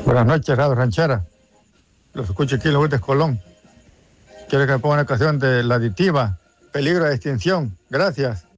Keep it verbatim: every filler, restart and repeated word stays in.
Buenas noches, Radio Ranchera. Los escucho aquí en Lourdes, Colón. Quiero que me ponga una canción de La Adictiva, Peligro de Extinción. Gracias.